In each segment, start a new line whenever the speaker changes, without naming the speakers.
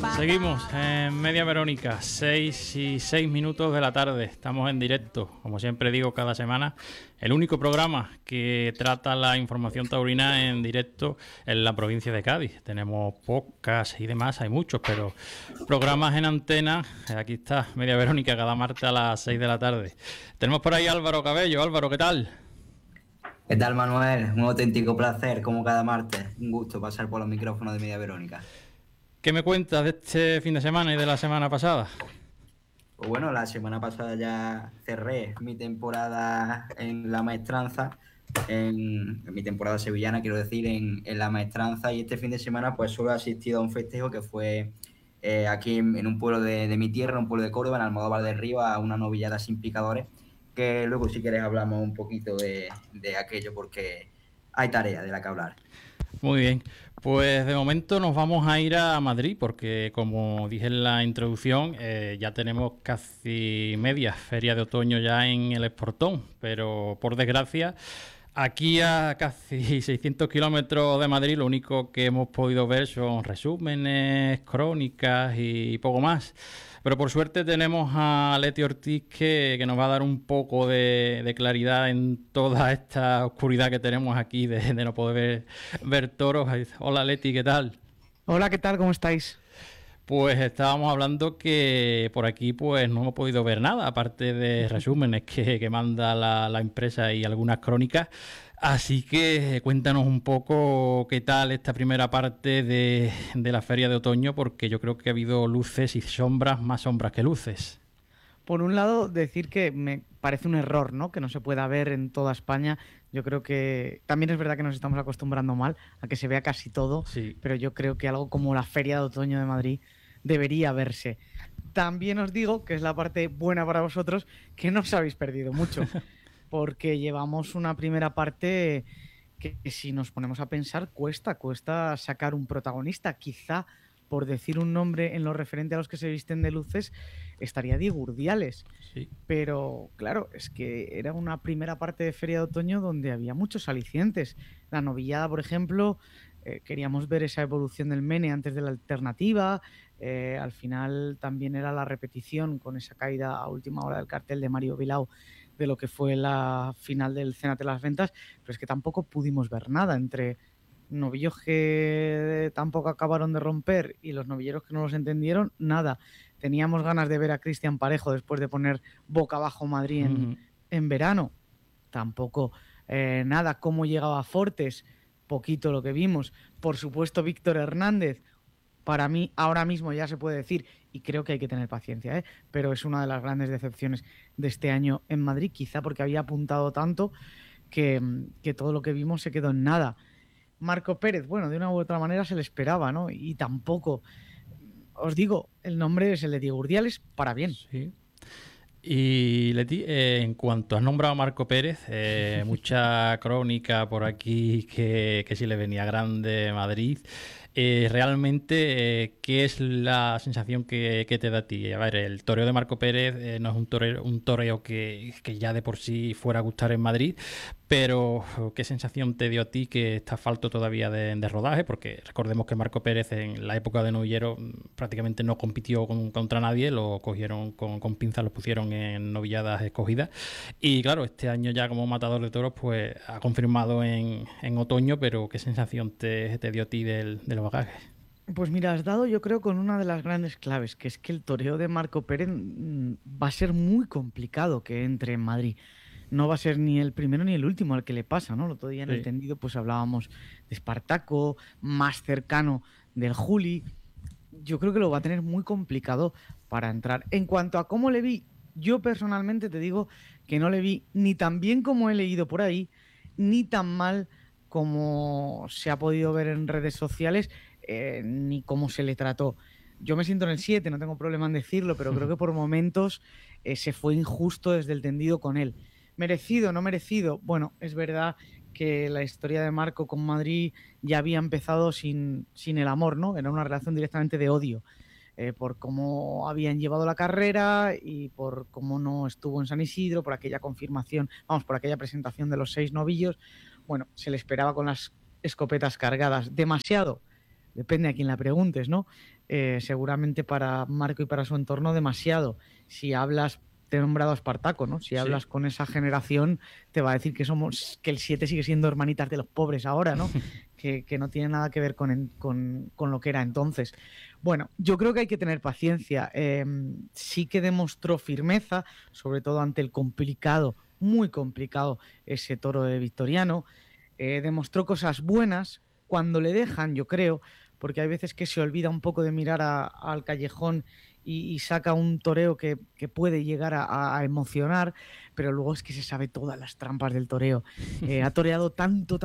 Seguimos en Media Verónica, 6:06 de la tarde. Estamos en directo, como siempre digo cada semana, el único programa que trata la información taurina en directo en la provincia de Cádiz. Tenemos podcasts y demás, hay muchos, pero programas en antena. Aquí está Media Verónica cada martes a las 6 de la tarde. Tenemos por ahí a Álvaro Cabello. Álvaro, ¿qué tal?
¿Qué tal, Manuel? Un auténtico placer, como cada martes. Un gusto pasar por los micrófonos de Media Verónica.
¿Qué me cuentas de este fin de semana y de la semana pasada?
Pues bueno, la semana pasada ya cerré mi temporada en la maestranza, en mi temporada sevillana, quiero decir, en la maestranza, y este fin de semana pues solo he asistido a un festejo que fue aquí en un pueblo de mi tierra, un pueblo de Córdoba, en Almodóvar del Río, a una novillada sin picadores, que luego si quieres hablamos un poquito de aquello porque hay tarea de la que hablar.
Muy bien, pues de momento nos vamos a ir a Madrid porque, como dije en la introducción, ya tenemos casi media feria de otoño ya en el Esportón, pero por desgracia aquí a casi 600 kilómetros de Madrid lo único que hemos podido ver son resúmenes, crónicas y poco más. Pero por suerte tenemos a Leti Ortiz que nos va a dar un poco de claridad en toda esta oscuridad que tenemos aquí de no poder ver toros. Hola Leti, ¿qué tal?
Hola, ¿qué tal? ¿Cómo estáis?
Pues estábamos hablando que por aquí pues no hemos podido ver nada, aparte de resúmenes que manda la empresa y algunas crónicas. Así que cuéntanos un poco qué tal esta primera parte de la feria de otoño, porque yo creo que ha habido luces y sombras, más sombras que luces.
Por un lado, decir que me parece un error, ¿no? Que no se pueda ver en toda España. Yo creo que también es verdad que nos estamos acostumbrando mal a que se vea casi todo,
Sí.
pero yo creo que algo como la Feria de Otoño de Madrid debería verse. También os digo, que es la parte buena para vosotros, que no os habéis perdido mucho, porque llevamos una primera parte que si nos ponemos a pensar cuesta sacar un protagonista. Quizá, por decir un nombre en lo referente a los que se visten de luces, estaría Diego Urdiales.
Sí.
Pero claro, es que era una primera parte de Feria de Otoño donde había muchos alicientes. La novillada, por ejemplo, queríamos ver esa evolución del Mene antes de la alternativa. Al final también era la repetición con esa caída a última hora del cartel de Mario Bilao de lo que fue la final del Cénate las Ventas, pero es que tampoco pudimos ver nada entre novillos que tampoco acabaron de romper y los novilleros que no los entendieron, nada. Teníamos ganas de ver a Cristian Parejo después de poner boca abajo Madrid en verano, tampoco nada. Cómo llegaba Fortes, poquito lo que vimos. Por supuesto, Víctor Hernández, para mí ahora mismo ya se puede decir, y creo que hay que tener paciencia, pero es una de las grandes decepciones de este año en Madrid, quizá porque había apuntado tanto que todo lo que vimos se quedó en nada. Marco Pérez, bueno, de una u otra manera se le esperaba, ¿no? Y tampoco, os digo, el nombre es el de Diego Urdiales, para bien.
Sí. Y Leti, en cuanto has nombrado a Marco Pérez, mucha crónica por aquí que si le venía grande Madrid. Realmente, ¿qué es la sensación que te da a ti? A ver, el toreo de Marco Pérez no es un toreo que ya de por sí fuera a gustar en Madrid, pero ¿qué sensación te dio a ti que está falto todavía de rodaje? Porque recordemos que Marco Pérez en la época de novillero prácticamente no compitió contra nadie, lo cogieron con pinzas, lo pusieron en novilladas escogidas, y claro, este año ya como matador de toros pues ha confirmado en otoño, pero ¿qué sensación te dio a ti del bagaje?
Pues mira, has dado yo creo con una de las grandes claves, que es que el toreo de Marco Pérez va a ser muy complicado que entre en Madrid. No va a ser ni el primero ni el último al que le pasa, ¿no? El otro día en el tendido pues hablábamos de Espartaco, más cercano del Juli. Yo creo que lo va a tener muy complicado para entrar. En cuanto a cómo le vi, yo personalmente te digo que no le vi ni tan bien como he leído por ahí, ni tan mal como se ha podido ver en redes sociales, ni cómo se le trató. Yo me siento en el 7, no tengo problema en decirlo, pero creo que por momentos se fue injusto desde el tendido con él. ¿Merecido, no merecido? Bueno, es verdad que la historia de Marco con Madrid ya había empezado sin el amor, ¿no? Era una relación directamente de odio, por cómo habían llevado la carrera y por cómo no estuvo en San Isidro, por aquella confirmación, por aquella presentación de los 6 novillos. Bueno, se le esperaba con las escopetas cargadas. ¿Demasiado? Depende a quién la preguntes, ¿no? seguramente para Marco y para su entorno demasiado. Si hablas, te he nombrado a Espartaco, ¿no? Si hablas con esa generación, te va a decir que el 7 sigue siendo Hermanitas de los Pobres ahora, ¿no? que no tiene nada que ver con lo que era entonces. Bueno, yo creo que hay que tener paciencia. Sí que demostró firmeza, sobre todo ante el complicado, muy complicado, ese toro de Victoriano. Demostró cosas buenas cuando le dejan, yo creo, porque hay veces que se olvida un poco de mirar al callejón y saca un toreo que puede llegar a emocionar, pero luego es que se sabe todas las trampas del toreo. Ha toreado tanto,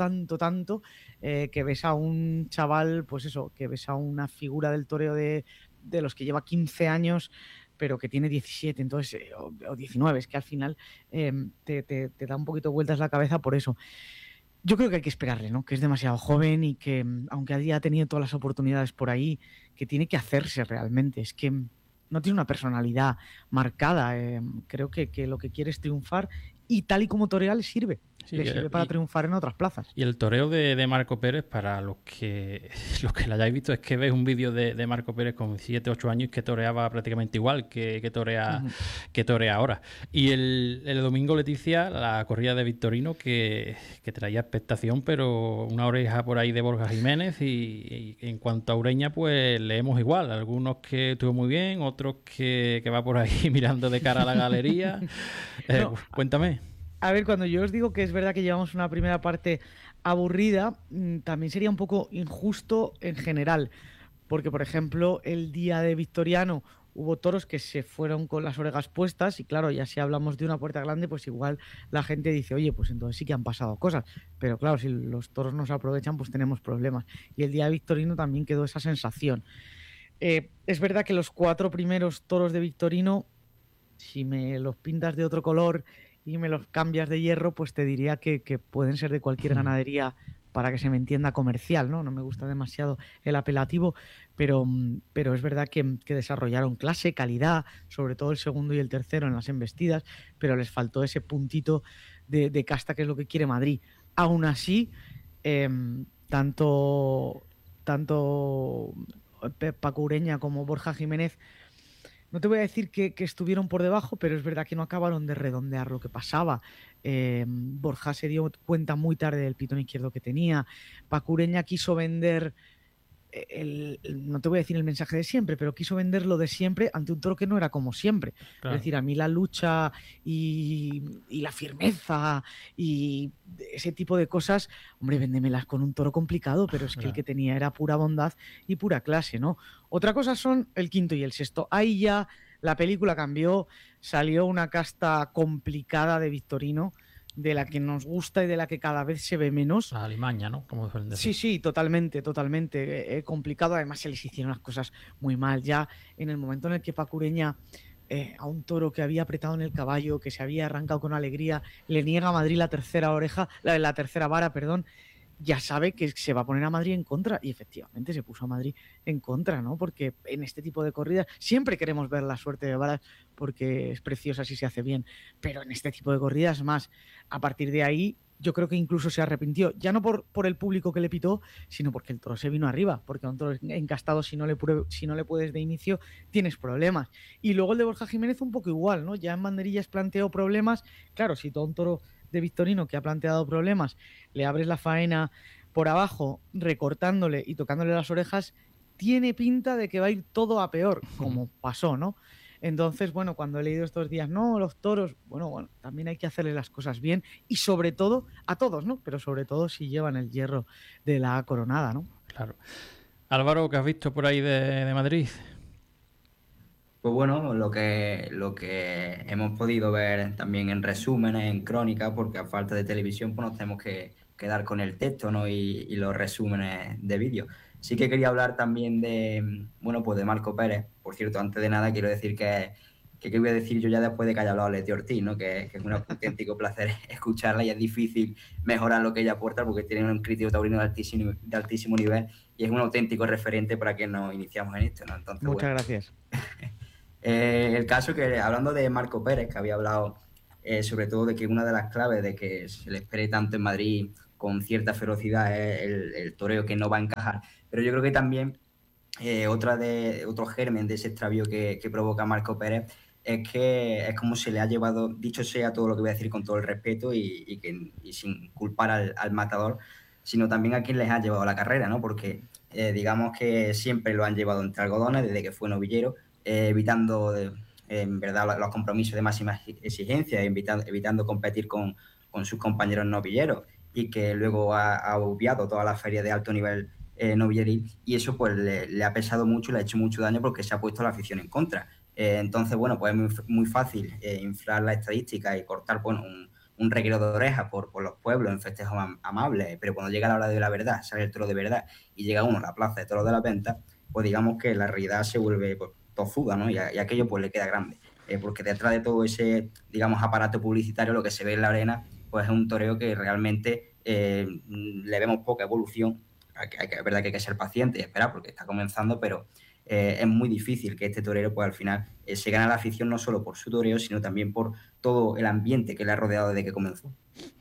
que ves a un chaval, pues eso, que ves a una figura del toreo de los que lleva 15 años, pero que tiene 17, entonces, o 19, es que al final te da un poquito vueltas la cabeza por eso. Yo creo que hay que esperarle, ¿no? Que es demasiado joven y que, aunque ha tenido todas las oportunidades por ahí, que tiene que hacerse realmente. Es que no tiene una personalidad marcada. Creo que lo que quiere es triunfar y tal y como torea le sirve.
Sí,
le sirve para triunfar en otras plazas.
Y el toreo de Marco Pérez, para los que lo hayáis visto, es que ves un vídeo de Marco Pérez con 7, 8 años que toreaba prácticamente igual que torea ahora. Y el domingo, Leticia, la corrida de Victorino, que traía expectación, pero una oreja por ahí de Borja Jiménez. Y en cuanto a Ureña, pues leemos igual. Algunos que estuvo muy bien, otros que va por ahí mirando de cara a la galería.
No,
cuéntame.
A ver, cuando yo os digo que es verdad que llevamos una primera parte aburrida, también sería un poco injusto en general, porque por ejemplo el día de Victoriano hubo toros que se fueron con las orejas puestas y claro, ya si hablamos de una puerta grande, pues igual la gente dice, oye, pues entonces sí que han pasado cosas, pero claro, si los toros no se aprovechan, pues tenemos problemas. Y el día de Victorino también quedó esa sensación. Es verdad que los 4 primeros toros de Victorino, si me los pintas de otro color y me los cambias de hierro, pues te diría que pueden ser de cualquier ganadería, para que se me entienda, comercial, ¿no? No me gusta demasiado el apelativo, pero es verdad que desarrollaron clase, calidad, sobre todo el segundo y el tercero en las embestidas, pero les faltó ese puntito de casta, que es lo que quiere Madrid. Aún así, tanto Paco Ureña como Borja Jiménez, no te voy a decir que estuvieron por debajo, pero es verdad que no acabaron de redondear lo que pasaba. Borja se dio cuenta muy tarde del pitón izquierdo que tenía. Paco Ureña quiso vender, no te voy a decir el mensaje de siempre, pero quiso vender lo de siempre ante un toro que no era como siempre. Claro. Es decir, a mí la lucha y la firmeza y ese tipo de cosas, hombre, véndemelas con un toro complicado, pero es que el que tenía era pura bondad y pura clase, ¿no? Otra cosa son el quinto y el sexto. Ahí ya la película cambió, salió una casta complicada de Victorino, de la que nos gusta y de la que cada vez se ve menos.
La alimaña, ¿no? Como suelen decir.
Sí, totalmente. Complicado. Además, se les hicieron las cosas muy mal. Ya en el momento en el que Paco Ureña, a un toro que había apretado en el caballo, que se había arrancado con alegría, le niega a Madrid la tercera vara, ya sabe que se va a poner a Madrid en contra, y efectivamente se puso a Madrid en contra, ¿no? Porque en este tipo de corridas siempre queremos ver la suerte de varas, porque es preciosa si se hace bien, pero en este tipo de corridas más. A partir de ahí, yo creo que incluso se arrepintió, ya no por el público que le pitó, sino porque el toro se vino arriba, porque a un toro encastado, si no le puedes de inicio, tienes problemas. Y luego el de Borja Jiménez un poco igual, ¿no? Ya en banderillas planteó problemas. Claro, si todo un toro de Victorino que ha planteado problemas, le abres la faena por abajo, recortándole y tocándole las orejas, tiene pinta de que va a ir todo a peor, como pasó, ¿no? Entonces, bueno, cuando he leído estos días, no, los toros, bueno, también hay que hacerle las cosas bien, y sobre todo, a todos, ¿no? Pero sobre todo si llevan el hierro de la coronada, ¿no?
Claro. Álvaro, ¿qué has visto por ahí de Madrid?
Pues bueno, lo que hemos podido ver también en resúmenes, en crónicas, porque a falta de televisión pues nos tenemos que quedar con el texto, ¿no? y los resúmenes de vídeo. Sí que quería hablar también de Marco Pérez. Por cierto, antes de nada quiero decir que qué voy a decir yo ya después de que haya hablado Leti Ortiz, ¿no? Que es un auténtico placer escucharla, y es difícil mejorar lo que ella aporta porque tiene un crítico taurino de altísimo nivel y es un auténtico referente para que nos iniciamos en esto, ¿no? Entonces,
muchas gracias.
El caso que, hablando de Marco Pérez, que había hablado sobre todo de que una de las claves de que se le espere tanto en Madrid con cierta ferocidad es el toreo que no va a encajar, pero yo creo que también otro germen de ese extravío que provoca Marco Pérez es que es como se le ha llevado, dicho sea todo lo que voy a decir con todo el respeto y sin culpar al matador, sino también a quien les ha llevado la carrera, ¿no? Porque digamos que siempre lo han llevado entre algodones desde que fue novillero, evitando en verdad los compromisos de máxima exigencia, evitando competir con sus compañeros novilleros y que luego ha obviado todas las ferias de alto nivel novilleril, y eso pues le ha pesado mucho, le ha hecho mucho daño porque se ha puesto la afición en contra. Entonces, bueno, pues es muy fácil inflar la estadística y cortar, bueno, un reguero de orejas por los pueblos en festejos amables, pero cuando llega la hora de la verdad, sale el toro de verdad y llega uno a la plaza de toros de la venta, pues digamos que la realidad se vuelve pues, tozuda, ¿no? Y aquello pues le queda grande. Porque detrás de todo ese, digamos, aparato publicitario, lo que se ve en la arena, pues es un toreo que realmente le vemos poca evolución. Es verdad que hay que ser paciente y esperar porque está comenzando, pero es muy difícil que este torero pues al final se gane la afición no solo por su toreo, sino también por todo el ambiente que le ha rodeado desde que comenzó.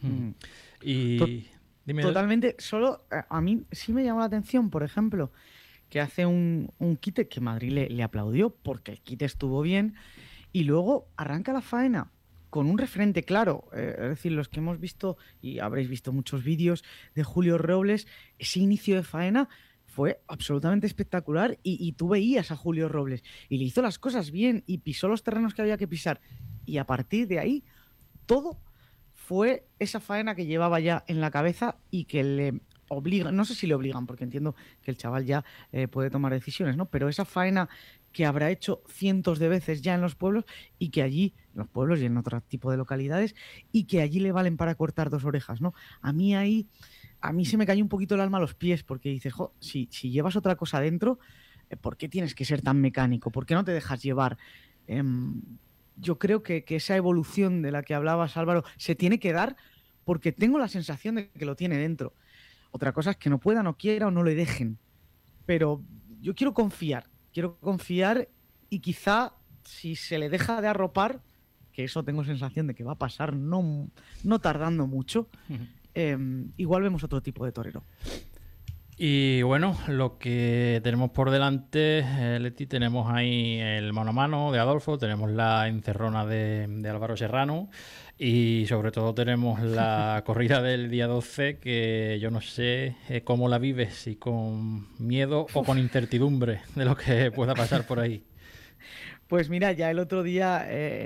Y dime,
totalmente, solo a mí sí me llamó la atención, por ejemplo, que hace un quite que Madrid le aplaudió porque el quite estuvo bien y luego arranca la faena con un referente claro, es decir, los que hemos visto y habréis visto muchos vídeos de Julio Robles, ese inicio de faena fue absolutamente espectacular y tú veías a Julio Robles y le hizo las cosas bien y pisó los terrenos que había que pisar y a partir de ahí todo fue esa faena que llevaba ya en la cabeza y que le obligan, no sé si le obligan, porque entiendo que el chaval ya puede tomar decisiones, ¿no? Pero esa faena que habrá hecho cientos de veces ya en los pueblos y que allí, en los pueblos y en otro tipo de localidades, y que allí le valen para cortar 2 orejas, ¿no? A mí se me cayó un poquito el alma a los pies porque dices, jo, si llevas otra cosa dentro, ¿por qué tienes que ser tan mecánico? ¿Por qué no te dejas llevar? Yo creo que esa evolución de la que hablabas, Álvaro, se tiene que dar porque tengo la sensación de que lo tiene dentro. Otra cosa es que no pueda, no quiera o no le dejen. Pero yo quiero confiar y quizá si se le deja de arropar, que eso tengo sensación de que va a pasar no tardando mucho, igual vemos otro tipo de torero.
Y bueno, lo que tenemos por delante, Leti, tenemos ahí el mano a mano de Adolfo, tenemos la encerrona de Álvaro Serrano y sobre todo tenemos la corrida del día 12 que yo no sé cómo la vives, si con miedo o con incertidumbre de lo que pueda pasar por ahí.
Pues mira, ya el otro día,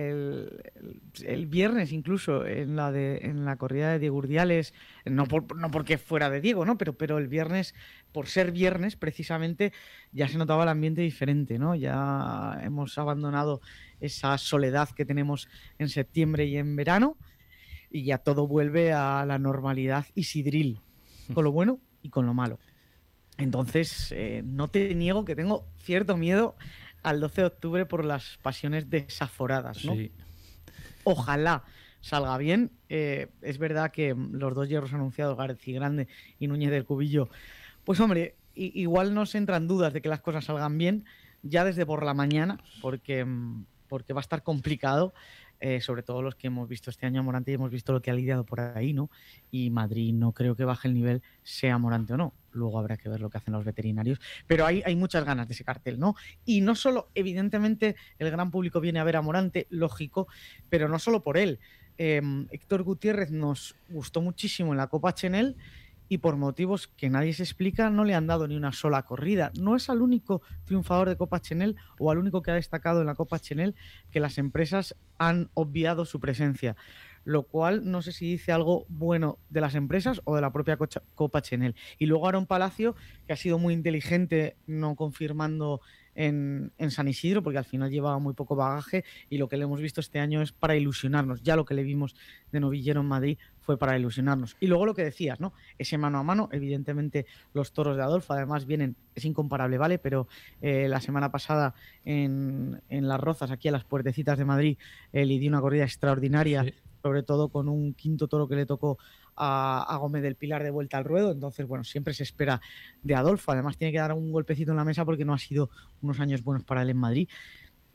el viernes incluso, en la corrida de Diego Urdiales, no porque fuera de Diego, ¿no? Pero el viernes, por ser viernes, precisamente, ya se notaba el ambiente diferente, ¿no? Ya hemos abandonado esa soledad que tenemos en septiembre y en verano, y ya todo vuelve a la normalidad isidril, con lo bueno y con lo malo. Entonces, no te niego que tengo cierto miedo al 12 de octubre por las pasiones desaforadas, ¿no? Sí. Ojalá salga bien. Es verdad que los 2 hierros anunciados, García Grande y Núñez del Cubillo, pues hombre, igual nos entran dudas de que las cosas salgan bien ya desde por la mañana, porque va a estar complicado, sobre todo los que hemos visto este año a Morante y hemos visto lo que ha lidiado por ahí, ¿no? Y Madrid no creo que baje el nivel, sea Morante o no. Luego habrá que ver lo que hacen los veterinarios. Pero hay muchas ganas de ese cartel, ¿no? Y no solo, evidentemente, el gran público viene a ver a Morante, lógico, pero no solo por él. Héctor Gutiérrez nos gustó muchísimo en la Copa Chenel y por motivos que nadie se explica no le han dado ni una sola corrida. No es al único triunfador de Copa Chenel o al único que ha destacado en la Copa Chenel que las empresas han obviado su presencia, lo cual no sé si dice algo bueno de las empresas o de la propia Copa Chenel. Y luego Aaron Palacio, que ha sido muy inteligente no confirmando en San Isidro, porque al final llevaba muy poco bagaje y lo que le hemos visto este año es para ilusionarnos. Ya lo que le vimos de novillero en Madrid fue para ilusionarnos. Y luego lo que decías, ¿no? Ese mano a mano, evidentemente los toros de Adolfo además vienen, es incomparable, ¿vale? Pero la semana pasada en Las Rozas, aquí a las puertecitas de Madrid, lidió una corrida extraordinaria, sí, sobre todo con un quinto toro que le tocó a Gómez del Pilar de vuelta al ruedo. Entonces, bueno, siempre se espera de Adolfo. Además tiene que dar un golpecito en la mesa porque no ha sido unos años buenos para él en Madrid.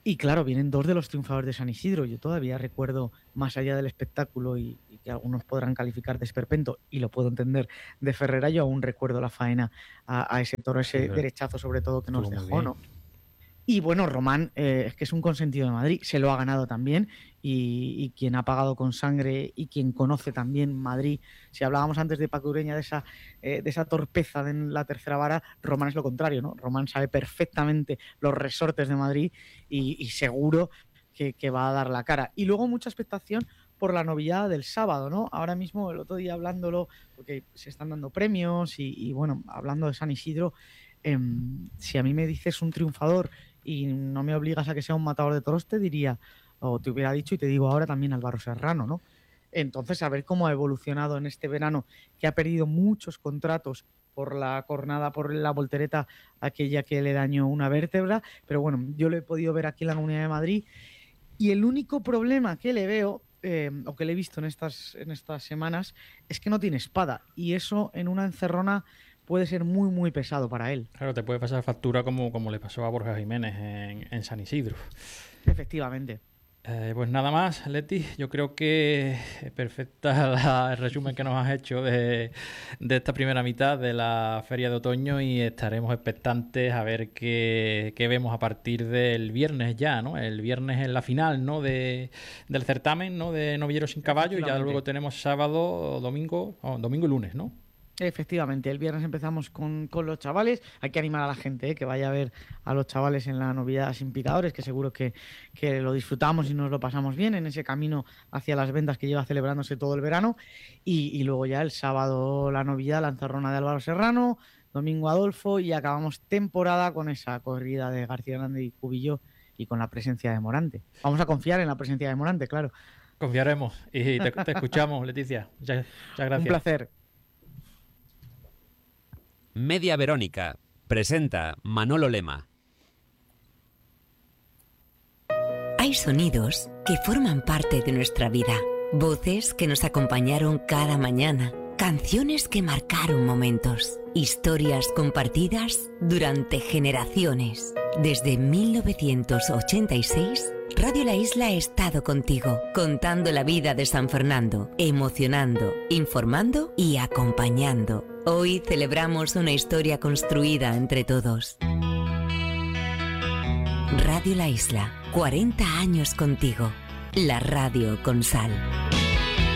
Y claro, vienen dos de los triunfadores de San Isidro. Yo todavía recuerdo, más allá del espectáculo y que algunos podrán calificar de esperpento, y lo puedo entender, de Ferrera, yo aún recuerdo la faena a ese toro, ese derechazo sobre todo que nos dejó, ¿no? Y bueno, Román es que es un consentido de Madrid, se lo ha ganado también, y quien ha pagado con sangre y quien conoce también Madrid, si hablábamos antes de Paco Ureña de esa torpeza en la tercera vara, Román es lo contrario, ¿no? Román sabe perfectamente los resortes de Madrid y seguro que va a dar la cara. Y luego mucha expectación por la novillada del sábado, ¿no? Ahora mismo, el otro día hablándolo, porque se están dando premios y bueno, hablando de San Isidro, si a mí me dices un triunfador y no me obligas a que sea un matador de toros, te diría, o te hubiera dicho, y te digo ahora también Álvaro Serrano, ¿no? Entonces, a ver cómo ha evolucionado en este verano, que ha perdido muchos contratos por la cornada, por la voltereta aquella que le dañó una vértebra, pero bueno, yo lo he podido ver aquí en la Comunidad de Madrid, y el único problema que le veo, o que le he visto en estas semanas, es que no tiene espada, y eso en una encerrona puede ser muy, muy pesado para él.
Claro, te puede pasar factura como le pasó a Borja Jiménez en San Isidro.
Efectivamente.
Pues nada más, Leti. Yo creo que perfecta el resumen que nos has hecho de esta primera mitad de la Feria de Otoño, y estaremos expectantes a ver qué vemos a partir del viernes ya, ¿no? El viernes es la final, ¿no? del certamen, ¿no? De Novilleros sin Caballo, y ya luego tenemos sábado, domingo y lunes, ¿no?
Efectivamente, el viernes empezamos con los chavales. Hay que animar a la gente, que vaya a ver a los chavales en la novillada sin picadores, que seguro que lo disfrutamos y nos lo pasamos bien en ese camino hacia las ventas que lleva celebrándose todo el verano. Y luego ya el sábado la novillada, la encerrona de Álvaro Serrano, domingo Adolfo, y acabamos temporada con esa corrida de García Grande y Cubillo y con la presencia de Morante. Vamos a confiar en la presencia de Morante, claro.
Confiaremos y te escuchamos, Leticia. Muchas gracias.
Un placer.
Media Verónica presenta Manolo Lema.
Hay sonidos que forman parte de nuestra vida, voces que nos acompañaron cada mañana, canciones que marcaron momentos, historias compartidas durante generaciones. Desde 1986, Radio La Isla ha estado contigo, contando la vida de San Fernando, emocionando, informando y acompañando. Hoy celebramos una historia construida entre todos. Radio La Isla, 40 años contigo. La radio con sal.